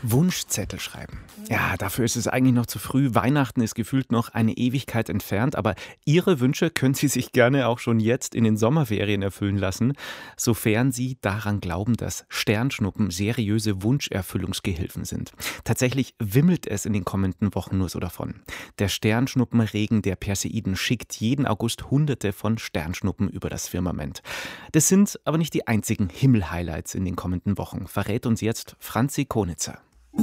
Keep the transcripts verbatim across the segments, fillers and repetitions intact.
Wunschzettel schreiben. Ja, dafür ist es eigentlich noch zu früh. Weihnachten ist gefühlt noch eine Ewigkeit entfernt, aber Ihre Wünsche können Sie sich gerne auch schon jetzt in den Sommerferien erfüllen lassen, sofern Sie daran glauben, dass Sternschnuppen seriöse Wunscherfüllungsgehilfen sind. Tatsächlich wimmelt es in den kommenden Wochen nur so davon. Der Sternschnuppenregen der Perseiden schickt jeden August Hunderte von Sternschnuppen über das Firmament. Das sind aber nicht die einzigen Himmel-Highlights in den kommenden Wochen, verrät uns jetzt Franzi Konitzer.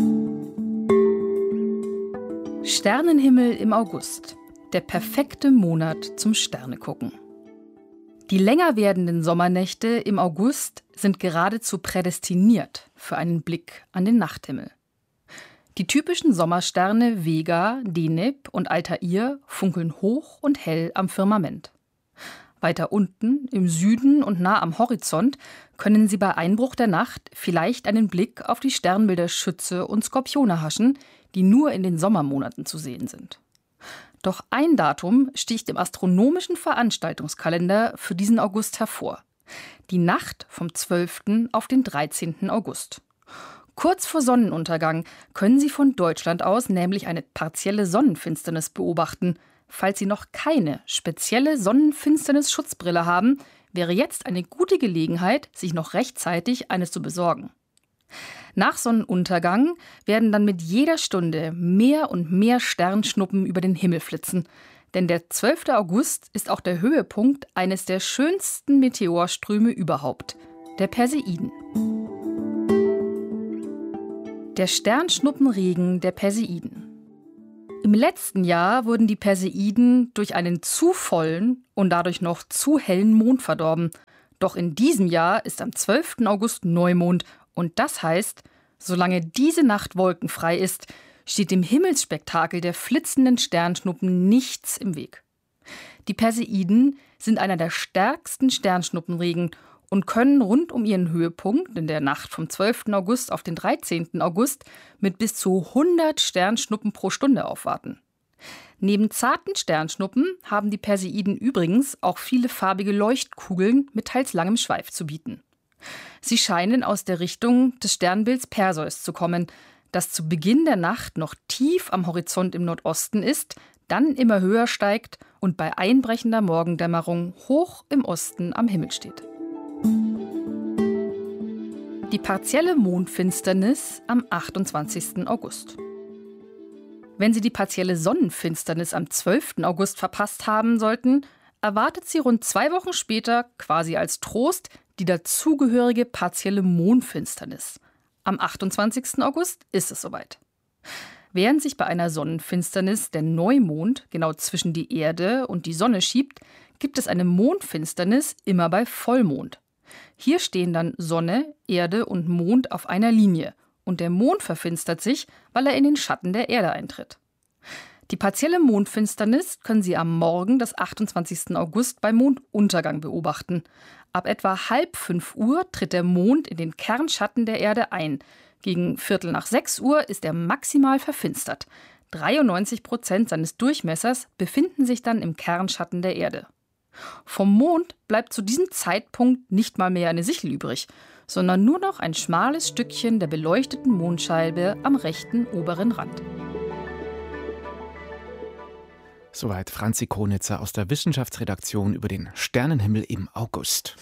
Sternenhimmel im August. Der perfekte Monat zum Sternegucken. Die länger werdenden Sommernächte im August sind geradezu prädestiniert für einen Blick an den Nachthimmel. Die typischen Sommersterne Vega, Deneb und Altair funkeln hoch und hell am Firmament. Weiter unten, im Süden und nah am Horizont, können Sie bei Einbruch der Nacht vielleicht einen Blick auf die Sternbilder Schütze und Skorpione haschen, die nur in den Sommermonaten zu sehen sind. Doch ein Datum sticht im astronomischen Veranstaltungskalender für diesen August hervor: die Nacht vom zwölften auf den dreizehnten August. Kurz vor Sonnenuntergang können Sie von Deutschland aus nämlich eine partielle Sonnenfinsternis beobachten. Falls Sie noch keine spezielle Sonnenfinsternis-Schutzbrille haben, wäre jetzt eine gute Gelegenheit, sich noch rechtzeitig eine zu besorgen. Nach Sonnenuntergang werden dann mit jeder Stunde mehr und mehr Sternschnuppen über den Himmel flitzen. Denn der zwölfte August ist auch der Höhepunkt eines der schönsten Meteorströme überhaupt, der Perseiden. Der Sternschnuppenregen der Perseiden. Im letzten Jahr wurden die Perseiden durch einen zu vollen und dadurch noch zu hellen Mond verdorben. Doch in diesem Jahr ist am zwölften August Neumond und das heißt, solange diese Nacht wolkenfrei ist, steht dem Himmelsspektakel der flitzenden Sternschnuppen nichts im Weg. Die Perseiden sind einer der stärksten Sternschnuppenregen und können rund um ihren Höhepunkt in der Nacht vom zwölften August auf den dreizehnten August mit bis zu hundert Sternschnuppen pro Stunde aufwarten. Neben zarten Sternschnuppen haben die Perseiden übrigens auch viele farbige Leuchtkugeln mit teils langem Schweif zu bieten. Sie scheinen aus der Richtung des Sternbilds Perseus zu kommen, das zu Beginn der Nacht noch tief am Horizont im Nordosten ist, dann immer höher steigt und bei einbrechender Morgendämmerung hoch im Osten am Himmel steht. Die partielle Mondfinsternis am achtundzwanzigsten August. Wenn Sie die partielle Sonnenfinsternis am zwölften August verpasst haben sollten, erwartet Sie rund zwei Wochen später, quasi als Trost, die dazugehörige partielle Mondfinsternis. Am achtundzwanzigsten August ist es soweit. Während sich bei einer Sonnenfinsternis der Neumond genau zwischen die Erde und die Sonne schiebt, gibt es eine Mondfinsternis immer bei Vollmond. Hier stehen dann Sonne, Erde und Mond auf einer Linie und der Mond verfinstert sich, weil er in den Schatten der Erde eintritt. Die partielle Mondfinsternis können Sie am Morgen des achtundzwanzigsten August bei Monduntergang beobachten. Ab etwa halb fünf Uhr tritt der Mond in den Kernschatten der Erde ein. Gegen Viertel nach sechs Uhr ist er maximal verfinstert. dreiundneunzig Prozent seines Durchmessers befinden sich dann im Kernschatten der Erde. Vom Mond bleibt zu diesem Zeitpunkt nicht mal mehr eine Sichel übrig, sondern nur noch ein schmales Stückchen der beleuchteten Mondscheibe am rechten oberen Rand. Soweit Franzi Konitzer aus der Wissenschaftsredaktion über den Sternenhimmel im August.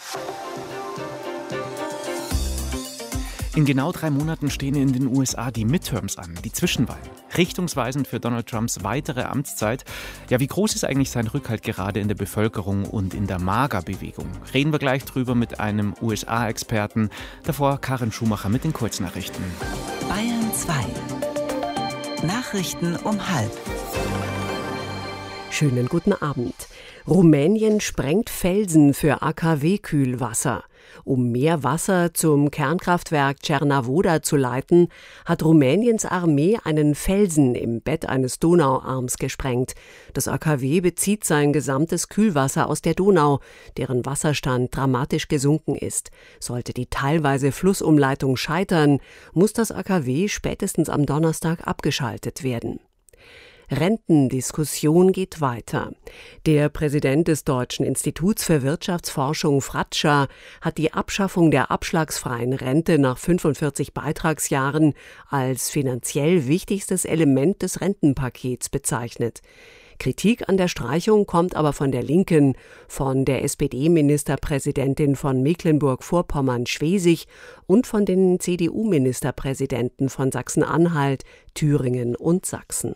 In genau drei Monaten stehen in den U S A die Midterms an, die Zwischenwahlen. Richtungsweisend für Donald Trumps weitere Amtszeit. Ja, wie groß ist eigentlich sein Rückhalt gerade in der Bevölkerung und in der MAGA-Bewegung? Reden wir gleich drüber mit einem U S A-Experten. Davor Karin Schumacher mit den Kurznachrichten. Bayern zwei. Nachrichten um halb. Schönen guten Abend. Rumänien sprengt Felsen für A K W-Kühlwasser. Um mehr Wasser zum Kernkraftwerk Cernavoda zu leiten, hat Rumäniens Armee einen Felsen im Bett eines Donauarms gesprengt. Das A K W bezieht sein gesamtes Kühlwasser aus der Donau, deren Wasserstand dramatisch gesunken ist. Sollte die teilweise Flussumleitung scheitern, muss das A K W spätestens am Donnerstag abgeschaltet werden. Rentendiskussion geht weiter. Der Präsident des Deutschen Instituts für Wirtschaftsforschung, Fratscher, hat die Abschaffung der abschlagsfreien Rente nach fünfundvierzig Beitragsjahren als finanziell wichtigstes Element des Rentenpakets bezeichnet. Kritik an der Streichung kommt aber von der Linken, von der S P D-Ministerpräsidentin von Mecklenburg-Vorpommern-Schwesig und von den C D U-Ministerpräsidenten von Sachsen-Anhalt, Thüringen und Sachsen.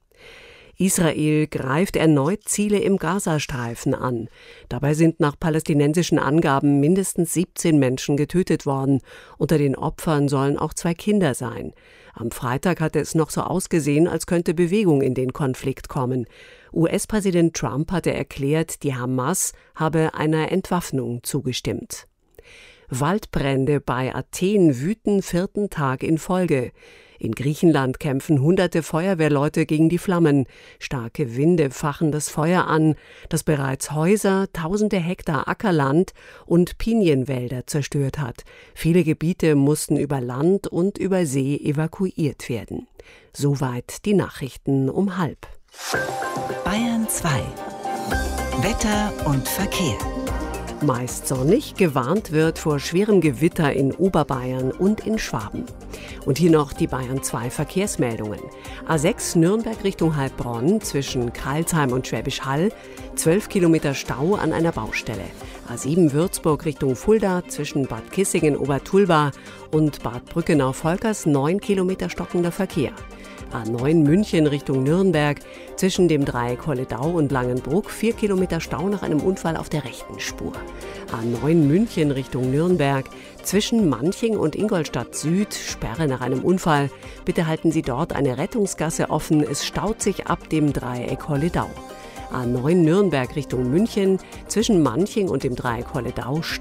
Israel greift erneut Ziele im Gazastreifen an. Dabei sind nach palästinensischen Angaben mindestens siebzehn Menschen getötet worden. Unter den Opfern sollen auch zwei Kinder sein. Am Freitag hatte es noch so ausgesehen, als könnte Bewegung in den Konflikt kommen. U S-Präsident Trump hatte erklärt, die Hamas habe einer Entwaffnung zugestimmt. Waldbrände bei Athen wüten vierten Tag in Folge. In Griechenland kämpfen hunderte Feuerwehrleute gegen die Flammen. Starke Winde fachen das Feuer an, das bereits Häuser, tausende Hektar Ackerland und Pinienwälder zerstört hat. Viele Gebiete mussten über Land und über See evakuiert werden. Soweit die Nachrichten um halb. Bayern zwei. Wetter und Verkehr. Meist sonnig, gewarnt wird vor schwerem Gewitter in Oberbayern und in Schwaben. Und hier noch die Bayern zwei Verkehrsmeldungen. A sechs Nürnberg Richtung Heilbronn zwischen Crailsheim und Schwäbisch Hall, zwölf Kilometer Stau an einer Baustelle. A sieben Würzburg Richtung Fulda zwischen Bad Kissingen-Obertulba und Bad Brückenau-Volkers, neun Kilometer stockender Verkehr. A neun München Richtung Nürnberg zwischen dem Dreieck Holledau und Langenbruck, vier Kilometer Stau nach einem Unfall auf der rechten Spur. A neun München Richtung Nürnberg zwischen Manching und Ingolstadt Süd, Sperre nach einem Unfall. Bitte halten Sie dort eine Rettungsgasse offen, es staut sich ab dem Dreieck Holledau. A neun Nürnberg Richtung München zwischen Manching und dem Dreieck Holledau